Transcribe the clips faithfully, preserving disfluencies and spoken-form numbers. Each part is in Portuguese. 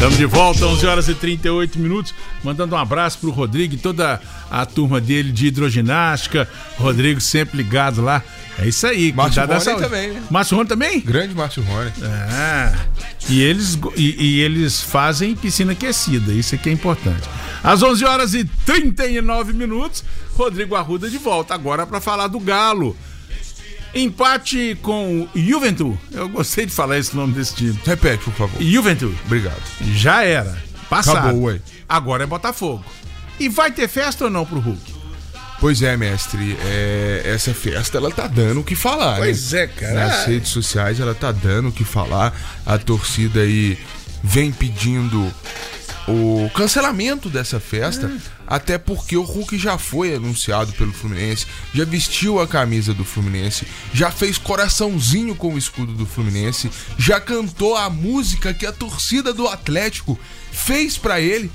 Estamos de volta, onze horas e trinta e oito minutos. Mandando um abraço pro Rodrigo e toda a turma dele de hidroginástica. Rodrigo sempre ligado lá. É isso aí. Márcio Rony também, né? Márcio Rony também? Grande Márcio Rony. Ah, e eles, e, e eles fazem piscina aquecida, isso aqui é importante. Às onze horas e trinta e nove minutos, Rodrigo Arruda de volta, agora para falar do Galo. Empate com o Juventude. Eu gostei de falar esse nome desse time. Repete, por favor. Juventude. Obrigado. Já era. Passado. Acabou, ué. Agora é Botafogo. E vai ter festa ou não pro Hulk? Pois é, mestre, é, essa festa ela tá dando o que falar, pois né? é, cara. Nas redes sociais ela tá dando o que falar. A torcida aí vem pedindo o cancelamento dessa festa, é. até porque o Hulk já foi anunciado pelo Fluminense, já vestiu a camisa do Fluminense, já fez coraçãozinho com o escudo do Fluminense, já cantou a música que a torcida do Atlético fez pra ele.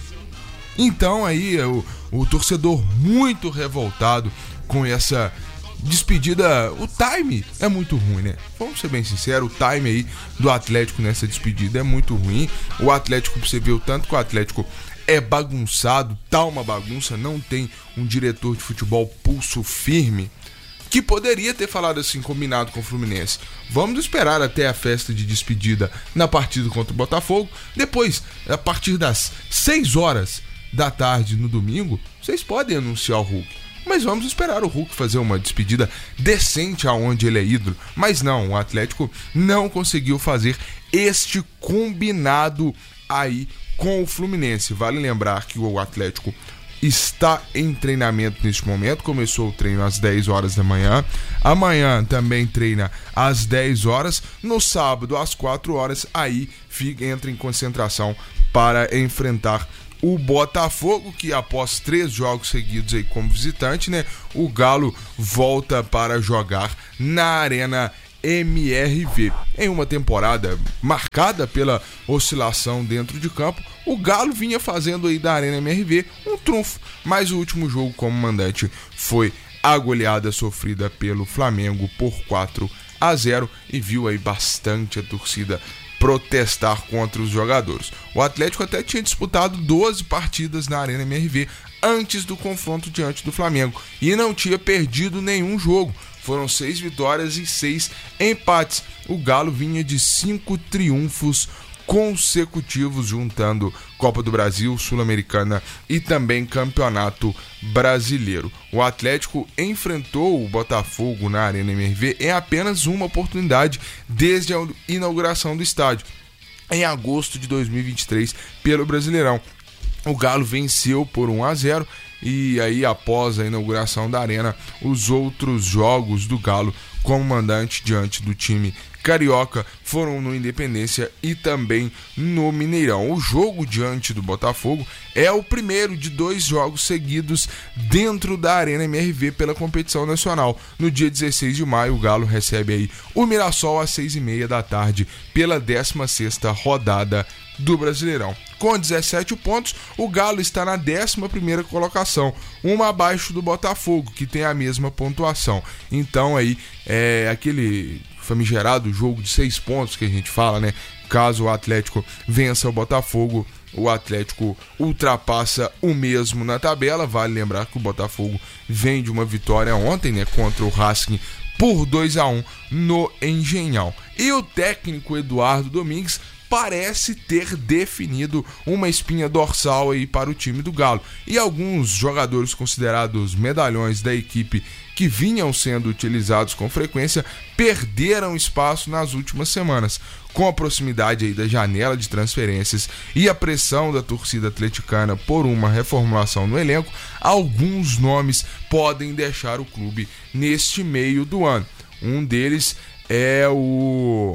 Então aí o, o torcedor muito revoltado com essa despedida. O time é muito ruim, né? Vamos ser bem sinceros, o time aí do Atlético nessa despedida é muito ruim. O Atlético, você vê o tanto que o Atlético é bagunçado, tá uma bagunça, não tem um diretor de futebol pulso firme, que poderia ter falado assim, combinado com o Fluminense. Vamos esperar até a festa de despedida na partida contra o Botafogo. Depois, a partir das seis horas da tarde no domingo, vocês podem anunciar o Hulk. Mas vamos esperar o Hulk fazer uma despedida decente aonde ele é ídolo. Mas não, o Atlético não conseguiu fazer este combinado aí com o Fluminense. Vale lembrar que o Atlético está em treinamento neste momento. Começou o treino às dez horas da manhã. Amanhã também treina às dez horas. No sábado, às quatro horas, aí fica, entra em concentração para enfrentar o Botafogo, que após três jogos seguidos aí como visitante, né, o Galo volta para jogar na Arena M R V. Em uma temporada marcada pela oscilação dentro de campo, o Galo vinha fazendo aí da Arena M R V um trunfo, mas o último jogo como mandante foi a goleada sofrida pelo Flamengo por quatro a zero e viu aí bastante a torcida protestar contra os jogadores. O Atlético até tinha disputado doze partidas na Arena M R V antes do confronto diante do Flamengo e não tinha perdido nenhum jogo. Foram seis vitórias e seis empates. O Galo vinha de cinco triunfos consecutivos, juntando Copa do Brasil, Sul-Americana e também Campeonato Brasileiro. O Atlético enfrentou o Botafogo na Arena M R V em apenas uma oportunidade desde a inauguração do estádio, em agosto de dois mil e vinte e três, pelo Brasileirão. O Galo venceu por um a zero e aí, após a inauguração da Arena, os outros jogos do Galo como mandante diante do time carioca foram no Independência e também no Mineirão. O jogo diante do Botafogo é o primeiro de dois jogos seguidos dentro da Arena M R V pela competição nacional. No dia dezesseis de maio, o Galo recebe aí o Mirassol às seis e meia da tarde pela décima sexta rodada do Brasileirão. Com dezessete pontos, o Galo está na décima primeira colocação, uma abaixo do Botafogo, que tem a mesma pontuação. Então aí é aquele famigerado jogo de seis pontos que a gente fala, né? Caso o Atlético vença o Botafogo, o Atlético ultrapassa o mesmo na tabela. Vale lembrar que o Botafogo vem de uma vitória ontem, né, contra o Racing por dois a um no Engenhão. E o técnico Eduardo Domingues parece ter definido uma espinha dorsal aí para o time do Galo. E alguns jogadores considerados medalhões da equipe que vinham sendo utilizados com frequência perderam espaço nas últimas semanas. Com a proximidade aí da janela de transferências e a pressão da torcida atleticana por uma reformulação no elenco, alguns nomes podem deixar o clube neste meio do ano. Um deles é o...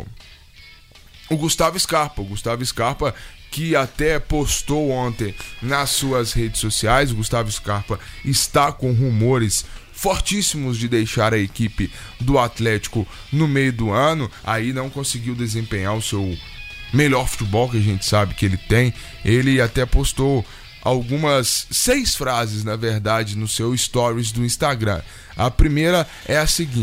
O Gustavo Scarpa, o Gustavo Scarpa que até postou ontem nas suas redes sociais. O Gustavo Scarpa está com rumores fortíssimos de deixar a equipe do Atlético no meio do ano. Aí não conseguiu desempenhar o seu melhor futebol que a gente sabe que ele tem. Ele até postou algumas, seis frases na verdade no seu stories do Instagram. A primeira é a seguinte: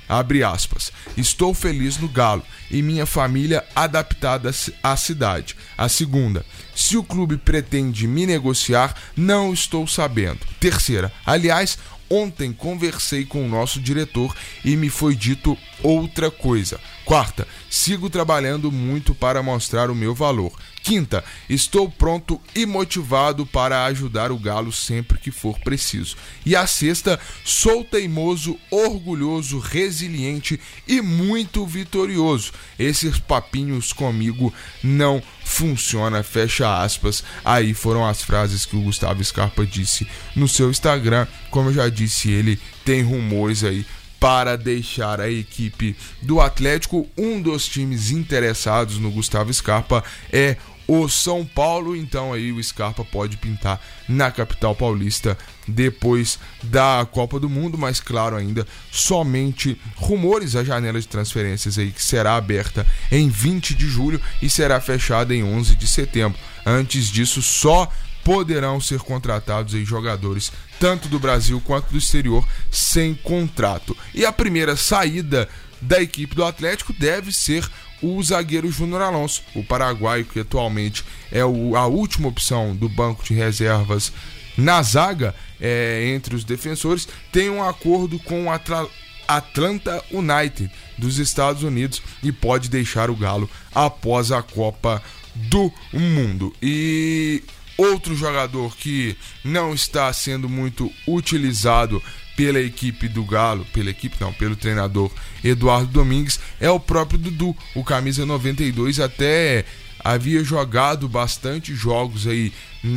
abre aspas, estou feliz no Galo e minha família adaptada à cidade. A segunda, se o clube pretende me negociar, não estou sabendo. Terceira, aliás, ontem conversei com o nosso diretor e me foi dito outra coisa. Quarta, sigo trabalhando muito para mostrar o meu valor. Quinta, estou pronto e motivado para ajudar o Galo sempre que for preciso. E a sexta, sou teimoso, orgulhoso, resiliente e muito vitorioso. Esses papinhos comigo não funciona, fecha aspas. Aí foram as frases que o Gustavo Scarpa disse no seu Instagram. Como eu já disse, ele tem rumores aí para deixar a equipe do Atlético. Um dos times interessados no Gustavo Scarpa é o São Paulo, então aí o Scarpa pode pintar na capital paulista depois da Copa do Mundo, mas claro, ainda somente rumores. A janela de transferências aí que será aberta em vinte de julho e será fechada em onze de setembro. Antes disso, só poderão ser contratados aí jogadores tanto do Brasil quanto do exterior sem contrato. E a primeira saída da equipe do Atlético deve ser o zagueiro Júnior Alonso, o paraguaio que atualmente é o, a última opção do banco de reservas na zaga, é, entre os defensores. Tem um acordo com o Atla- Atlanta United dos Estados Unidos e pode deixar o Galo após a Copa do Mundo. E outro jogador que não está sendo muito utilizado pela equipe do Galo, pela equipe não, pelo treinador Eduardo Domingues, é o próprio Dudu. O camisa noventa e dois até havia jogado bastante jogos aí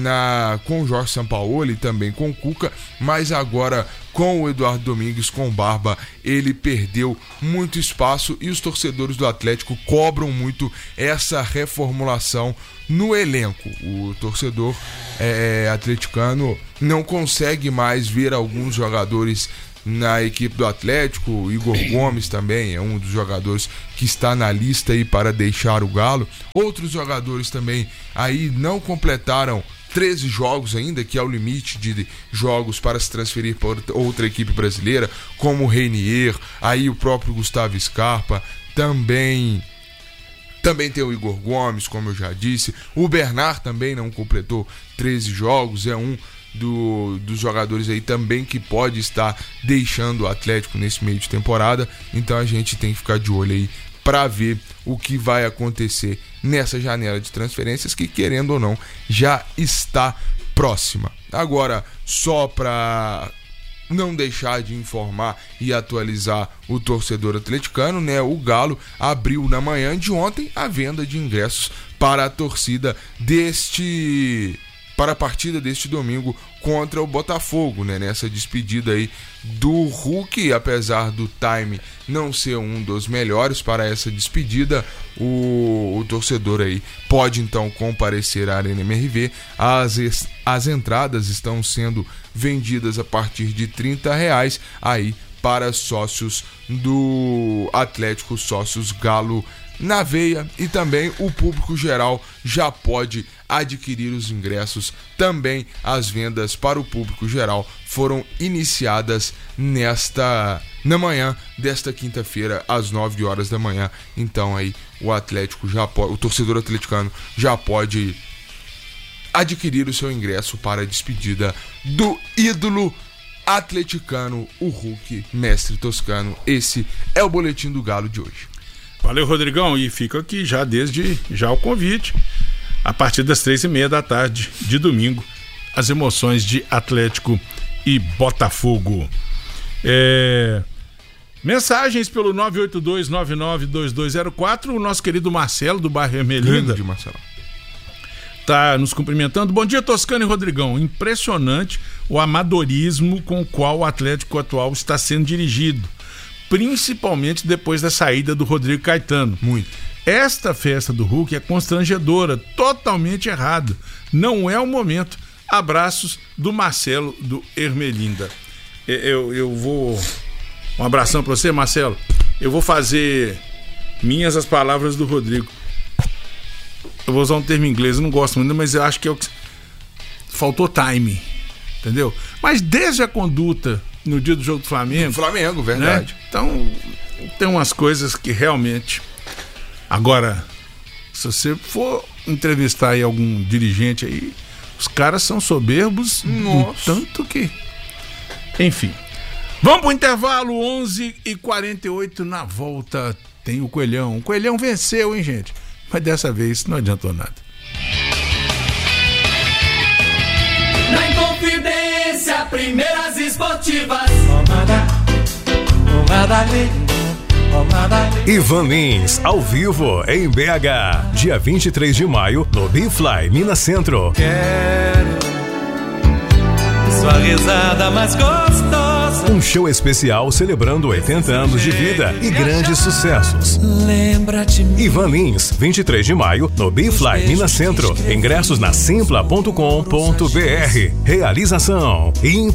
na, com o Jorge Sampaoli e também com o Cuca, mas agora com o Eduardo Domingues, com Barba, ele perdeu muito espaço e os torcedores do Atlético cobram muito essa reformulação no elenco. O torcedor é, atleticano não consegue mais ver alguns jogadores na equipe do Atlético. O Igor Gomes também é um dos jogadores que está na lista aí para deixar o Galo. Outros jogadores também aí não completaram treze jogos ainda, que é o limite de jogos para se transferir para outra equipe brasileira, como o Reinier, aí o próprio Gustavo Scarpa, também Também tem o Igor Gomes, como eu já disse. O Bernard também não completou treze jogos, é um do, dos jogadores aí também que pode estar deixando o Atlético nesse meio de temporada. Então a gente tem que ficar de olho aí para ver o que vai acontecer nessa janela de transferências, que querendo ou não já está próxima. Agora, só para não deixar de informar e atualizar o torcedor atleticano, né? O Galo abriu na manhã de ontem a venda de ingressos para a torcida deste para a partida deste domingo contra o Botafogo, né? Nessa despedida aí do Hulk, apesar do time não ser um dos melhores para essa despedida, o, o torcedor aí pode então comparecer à Arena M R V. As, as entradas estão sendo vendidas a partir de trinta reais aí para sócios do Atlético, sócios Galo na veia, e também o público geral já pode adquirir os ingressos. Também as vendas para o público geral foram iniciadas nesta na manhã desta quinta-feira às nove horas da manhã. Então aí o Atlético já pode, o torcedor atleticano já pode adquirir o seu ingresso para a despedida do ídolo atleticano, o Hulk, mestre toscano. Esse é o Boletim do Galo de hoje. Valeu, Rodrigão, e fica aqui já desde já o convite, a partir das três e meia da tarde de domingo, as emoções de Atlético e Botafogo. É... Mensagens pelo nove oito dois nove nove dois dois zero quatro, o nosso querido Marcelo do bairro Ermelinda Grande Marcelo tá nos cumprimentando. Bom dia, Toscano e Rodrigão. Impressionante o amadorismo com o qual o Atlético atual está sendo dirigido, principalmente depois da saída do Rodrigo Caetano. Muito. Esta festa do Hulk é constrangedora, totalmente errada. Não é o momento. Abraços do Marcelo do Ermelinda. Eu, eu vou... Um abração pra você, Marcelo. Eu vou fazer minhas as palavras do Rodrigo. Eu vou usar um termo em inglês, eu não gosto muito, mas eu acho que é o que... faltou time, entendeu? Mas desde a conduta no dia do jogo do Flamengo... Flamengo, verdade. Né? Então, tem umas coisas que realmente... Agora, se você for entrevistar aí algum dirigente aí, os caras são soberbos, um tanto que... Enfim. Vamos pro intervalo, onze e quarenta e oito, na volta tem o Coelhão. O Coelhão venceu, hein, gente? Mas dessa vez não adiantou nada. Na Inconfidência, primeiras esportivas. Ivan Lins, ao vivo, em B H. Dia vinte e três de maio, no Bifly, Minas Centro. Quero sua risada mais gostosa. Um show especial celebrando oitenta anos de vida e grandes sucessos. Lembra de mim. Ivan Lins, vinte e três de maio, no Bifly, Minas Centro. Ingressos na simpla ponto com ponto br. Realização